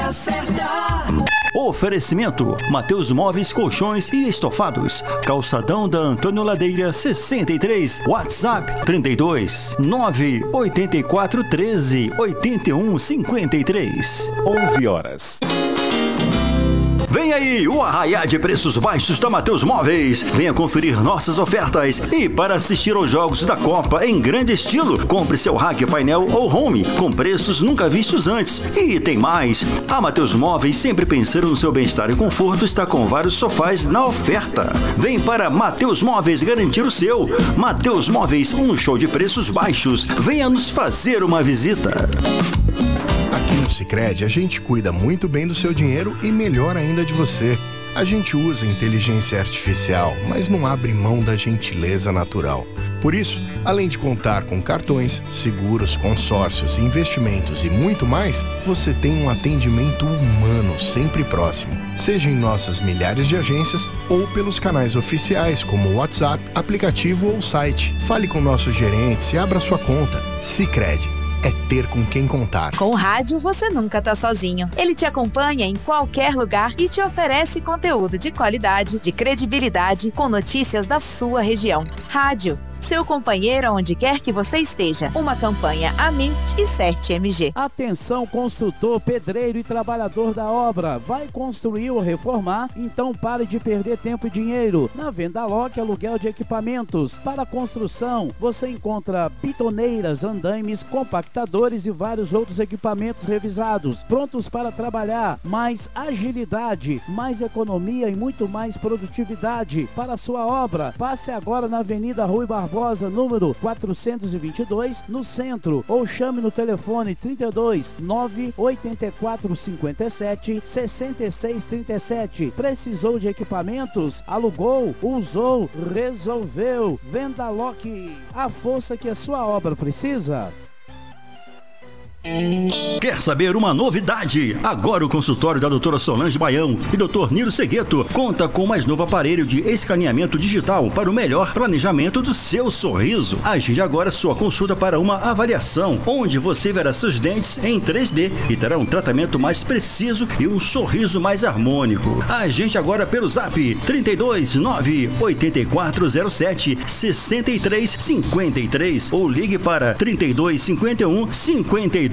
hora certa. Oferecimento: Mateus Móveis, Colchões e Estofados. Calçadão da Antônio Ladeira 63. WhatsApp 32 984 13 81 53. 11 horas. Vem aí o arraiá de preços baixos da Mateus Móveis. Venha conferir nossas ofertas e para assistir aos jogos da Copa em grande estilo, compre seu rack, painel ou home com preços nunca vistos antes. E tem mais, a Mateus Móveis, sempre pensando no seu bem-estar e conforto, está com vários sofás na oferta. Vem para Mateus Móveis garantir o seu. Mateus Móveis, um show de preços baixos. Venha nos fazer uma visita. Aqui no Sicredi, a gente cuida muito bem do seu dinheiro e melhor ainda de você. A gente usa inteligência artificial, mas não abre mão da gentileza natural. Por isso, além de contar com cartões, seguros, consórcios, investimentos e muito mais, você tem um atendimento humano sempre próximo, seja em nossas milhares de agências ou pelos canais oficiais como o WhatsApp, aplicativo ou site. Fale com nossos gerentes e abra sua conta. Sicredi. É ter com quem contar. Com o rádio, você nunca tá sozinho. Ele te acompanha em qualquer lugar e te oferece conteúdo de qualidade, de credibilidade, com notícias da sua região. Rádio, seu companheiro onde quer que você esteja. Uma campanha Amit e CERT-MG. Atenção, construtor, pedreiro e trabalhador da obra. Vai construir ou reformar? Então pare de perder tempo e dinheiro. Na Vendaloc, aluguel de equipamentos. Para construção, você encontra bitoneiras, andaimes, compactadores e vários outros equipamentos revisados, prontos para trabalhar. Mais agilidade, mais economia e muito mais produtividade para a sua obra. Passe agora na Avenida Rui Barbosa, número 422, no centro, ou chame no telefone 32 984 57 66 37. Precisou de equipamentos? Alugou, usou, resolveu. Vendaloc, a força que a sua obra precisa. Quer saber uma novidade? Agora o consultório da doutora Solange Baião e doutor Nilo Segueto conta com o mais novo aparelho de escaneamento digital para o melhor planejamento do seu sorriso. Agende agora sua consulta para uma avaliação, onde você verá seus dentes em 3D e terá um tratamento mais preciso e um sorriso mais harmônico. Agende agora pelo Zap 32 98407 6353 ou ligue para 3251 5220.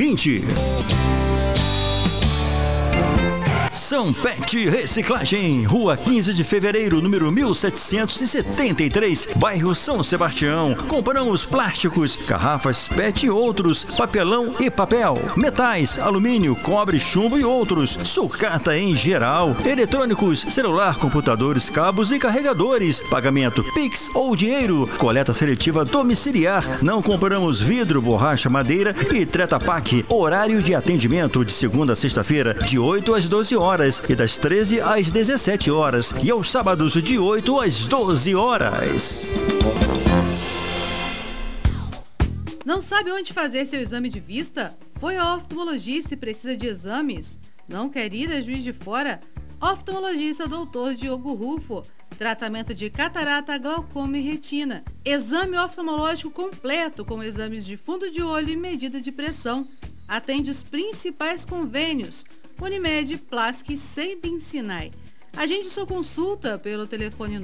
São Pet Reciclagem, Rua 15 de Fevereiro, número 1773, bairro São Sebastião. Compramos plásticos, garrafas PET e outros, papelão e papel, metais, alumínio, cobre, chumbo e outros, sucata em geral, eletrônicos, celular, computadores, cabos e carregadores, pagamento Pix ou dinheiro, coleta seletiva domiciliar. Não compramos vidro, borracha, madeira e Treta Pak. Horário de atendimento de segunda a sexta-feira, de 8 às 12 horas e das 13 às 17 horas e aos sábados de 8 às 12 horas. Não sabe onde fazer seu exame de vista? Foi ao oftalmologista e precisa de exames? Não quer ir a Juiz de Fora? Oftalmologista Dr. Diogo Rufo. Tratamento de catarata, glaucoma e retina. Exame oftalmológico completo com exames de fundo de olho e medida de pressão. Atende os principais convênios: Unimed, Plask e Sembin Sinai. Agende sua consulta pelo telefone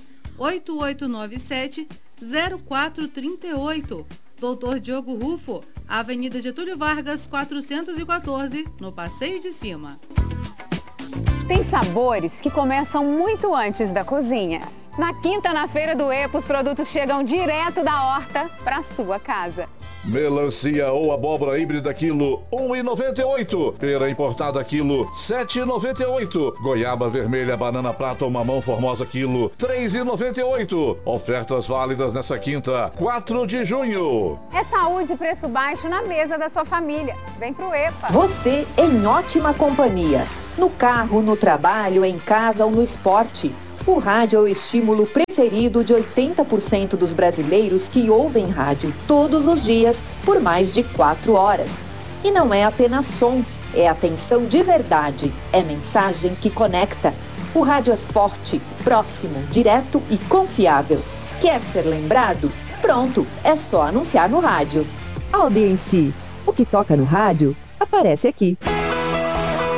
98897-0438. Dr. Diogo Rufo, Avenida Getúlio Vargas, 414, no Passeio de Cima. Tem sabores que começam muito antes da cozinha. Na quinta, na Feira do EPA, os produtos chegam direto da horta para sua casa. Melancia ou abóbora híbrida quilo 1,98. Pera importada quilo 7,98. Goiaba vermelha, banana prata ou mamão formosa quilo 3,98. Ofertas válidas nessa quinta, 4 de junho. É saúde e preço baixo na mesa da sua família. Vem pro EPA. Você em ótima companhia. No carro, no trabalho, em casa ou no esporte. O rádio é o estímulo preferido de 80% dos brasileiros que ouvem rádio todos os dias por mais de 4 horas. E não é apenas som, é atenção de verdade, é mensagem que conecta. O rádio é forte, próximo, direto e confiável. Quer ser lembrado? Pronto, é só anunciar no rádio. Audiência, o que toca no rádio aparece aqui.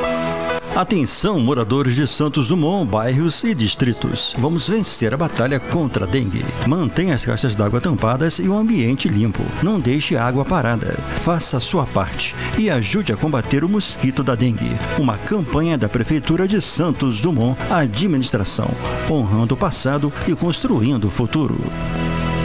Atenção, moradores de Santos Dumont, bairros e distritos. Vamos vencer a batalha contra a dengue. Mantenha as caixas d'água tampadas e o ambiente limpo. Não deixe a água parada. Faça a sua parte e ajude a combater o mosquito da dengue. Uma campanha da Prefeitura de Santos Dumont, administração, honrando o passado e construindo o futuro.